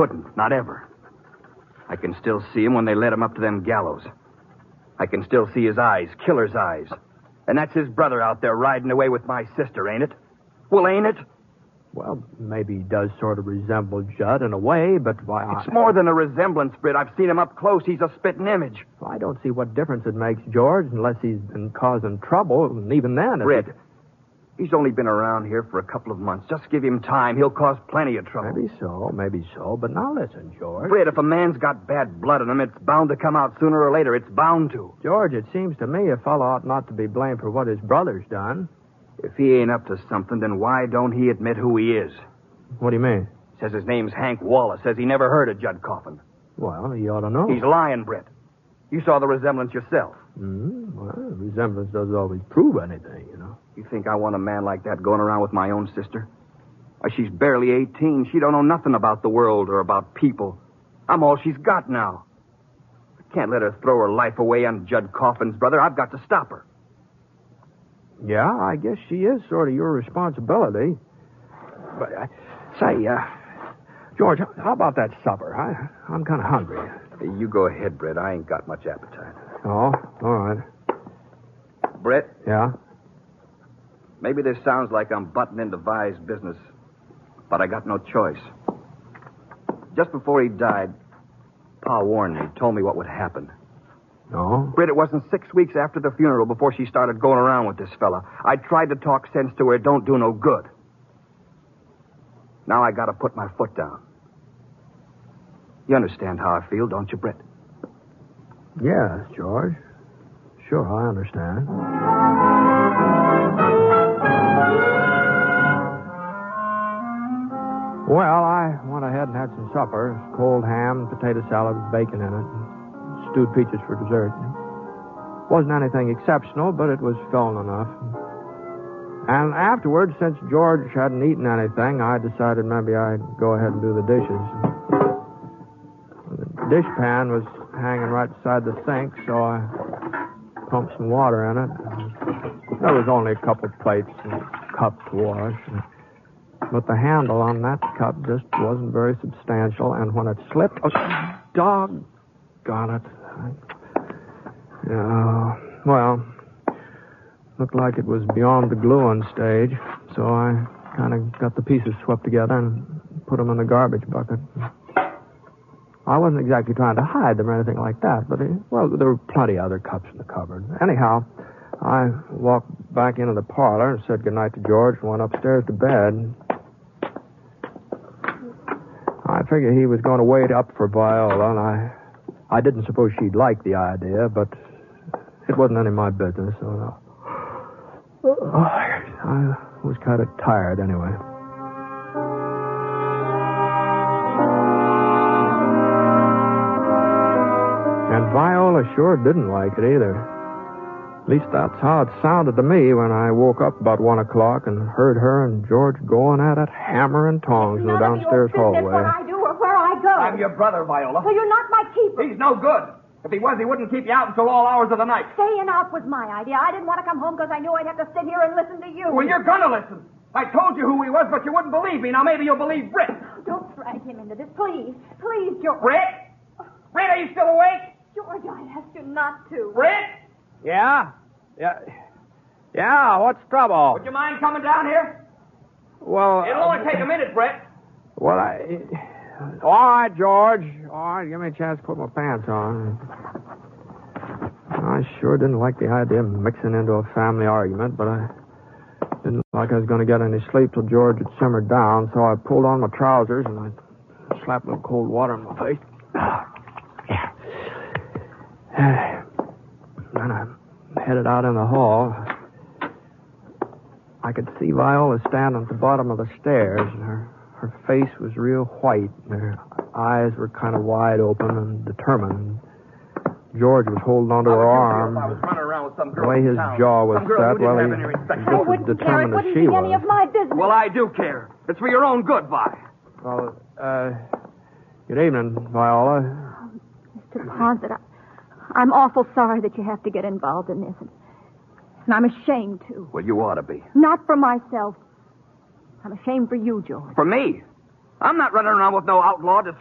couldn't, not ever. I can still see him when they led him up to them gallows. I can still see his eyes, killer's eyes. And that's his brother out there riding away with my sister, ain't it? Well, ain't it? Well, maybe he does sort of resemble Judd in a way, but why... It's more than a resemblance, Britt. I've seen him up close. He's a spitting image. Well, I don't see what difference it makes, George, unless he's been causing trouble, and even then... Britt, he's only been around here for a couple of months. Just give him time. He'll cause plenty of trouble. Maybe so. But now listen, George. Britt, if a man's got bad blood in him, it's bound to come out sooner or later. It's bound to. George, it seems to me a fellow ought not to be blamed for what his brother's done. If he ain't up to something, then why don't he admit who he is? What do you mean? Says his name's Hank Wallace. Says he never heard of Judd Coffin. Well, he ought to know. He's lying, Britt. You saw the resemblance yourself. Well, resemblance doesn't always prove anything, you know. You think I want a man like that going around with my own sister? Why, she's barely 18. She don't know nothing about the world or about people. I'm all she's got now. I can't let her throw her life away on Judd Coffin's brother. I've got to stop her. Yeah, I guess she is sort of your responsibility. But, say, George, how about that supper? I'm kind of hungry. You go ahead, Britt. I ain't got much appetite. Oh, all right. Britt? Yeah? Maybe this sounds like I'm butting into Vi's business, but I got no choice. Just before he died, Pa warned me, told me what would happen. No? Britt, it wasn't 6 weeks after the funeral before she started going around with this fella. I tried to talk sense to her. It don't do no good. Now I gotta put my foot down. You understand how I feel, don't you, Britt? Yes, George. Sure, I understand. Well, I went ahead and had some supper. Cold ham, potato salad with bacon in it. Stewed peaches for dessert. Wasn't anything exceptional, but it was filling enough. And afterwards, since George hadn't eaten anything, I decided maybe I'd go ahead and do the dishes. The dishpan was hanging right beside the sink, so I pumped some water in it. There was only a couple plates and cups to wash. But the handle on that cup just wasn't very substantial, and when it slipped... Oh, doggone it. Yeah, well, looked like it was beyond the gluing stage, so I kind of got the pieces swept together and put them in the garbage bucket. I wasn't exactly trying to hide them or anything like that, but, there were plenty of other cups in the cupboard. Anyhow, I walked back into the parlor and said goodnight to George and went upstairs to bed. I figured he was going to wait up for Viola, and I didn't suppose she'd like the idea, but it wasn't any of my business, so I was kind of tired anyway. And Viola sure didn't like it either. At least that's how it sounded to me when I woke up about 1 o'clock and heard her and George going at it, hammer and tongs in the downstairs hallway. What I do or where I go. I'm your brother, Viola. Well, you're not my keeper. He's no good. If he was, he wouldn't keep you out until all hours of the night. Staying out was my idea. I didn't want to come home because I knew I'd have to sit here and listen to you. Well, you're gonna listen. I told you who he was, but you wouldn't believe me. Now maybe you'll believe Britt. Don't drag him into this, please. Please, George. Britt? Britt, are you still awake? George, I asked you not to. Britt? Yeah, what's the trouble? Would you mind coming down here? Well... It'll only take a minute, Britt. Well, all right, George. All right, give me a chance to put my pants on. I sure didn't like the idea of mixing into a family argument, but I didn't look like I was going to get any sleep till George had simmered down, so I pulled on my trousers and I slapped a little cold water in my face. Then I headed out in the hall. I could see Viola standing at the bottom of the stairs, and her face was real white, and her eyes were kind of wide open and determined. George was holding onto her arm. I was running around with some girl the way his jaw was set, well, he was I wouldn't just as care. It determined as wouldn't she be was. any of my business. Well, I do care. It's for your own good, Vi. Well, good evening, Viola. Mr. Ponset, I'm awful sorry that you have to get involved in this. And I'm ashamed, too. Well, you ought to be. Not for myself. I'm ashamed for you, George. For me? I'm not running around with no outlaw